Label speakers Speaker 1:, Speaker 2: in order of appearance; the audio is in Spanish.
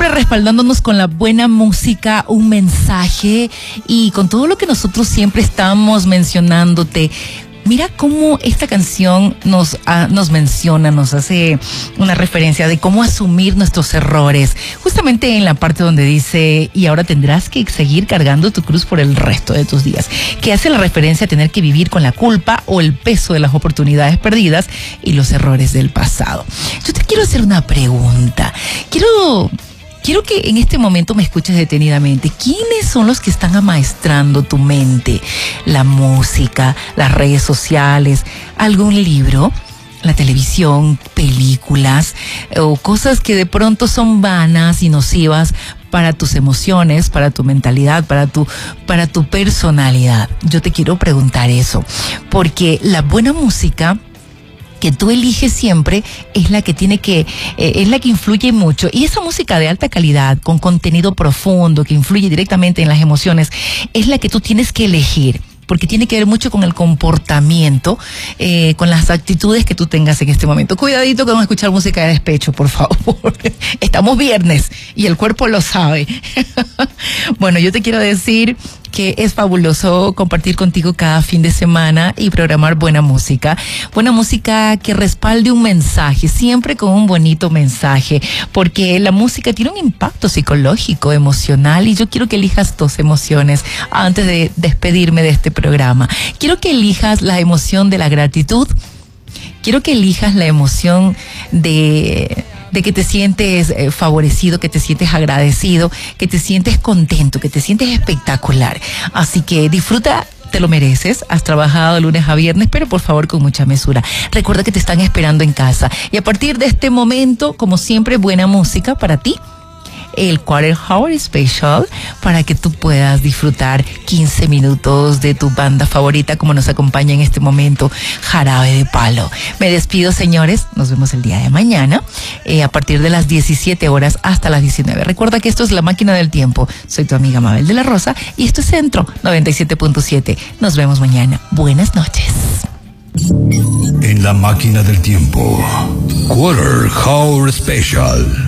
Speaker 1: siempre respaldándonos con la buena música, un mensaje y con todo lo que nosotros siempre estamos mencionándote. Mira cómo esta canción nos menciona, nos hace una referencia de cómo asumir nuestros errores. Justamente en la parte donde dice, y ahora tendrás que seguir cargando tu cruz por el resto de tus días. Que hace la referencia a tener que vivir con la culpa o el peso de las oportunidades perdidas y los errores del pasado. Yo te quiero hacer una pregunta. Quiero que en este momento me escuches detenidamente. ¿Quiénes son los que están amaestrando tu mente? La música, las redes sociales, algún libro, la televisión, películas o cosas que de pronto son vanas y nocivas para tus emociones, para tu mentalidad, para tu personalidad. Yo te quiero preguntar eso, porque la buena música que tú eliges siempre es la que es la que influye mucho, y esa música de alta calidad con contenido profundo que influye directamente en las emociones es la que tú tienes que elegir, porque tiene que ver mucho con el comportamiento, con las actitudes que tú tengas en este momento. Cuidadito con escuchar música de despecho, por favor. Estamos viernes y el cuerpo lo sabe. Bueno, yo te quiero decir que es fabuloso compartir contigo cada fin de semana y programar buena música que respalde un mensaje, siempre con un bonito mensaje, porque la música tiene un impacto psicológico, emocional, y yo quiero que elijas dos emociones antes de despedirme de este programa. Quiero que elijas la emoción de la gratitud, quiero que elijas la emoción de que te sientes favorecido, que te sientes agradecido, que te sientes contento, que te sientes espectacular. Así que disfruta, te lo mereces. Has trabajado de lunes a viernes, pero por favor con mucha mesura. Recuerda que te están esperando en casa. Y a partir de este momento, como siempre, buena música para ti. El Quarter Hour Special, para que tú puedas disfrutar 15 minutos de tu banda favorita, como nos acompaña en este momento Jarabe de Palo. Me despido, señores, nos vemos el día de mañana a partir de las 17 horas hasta las 19. Recuerda que esto es La Máquina del Tiempo. Soy tu amiga Mabel de la Rosa y esto es Centro 97.7. Nos vemos mañana. Buenas noches.
Speaker 2: En La Máquina del Tiempo, Quarter Hour Special.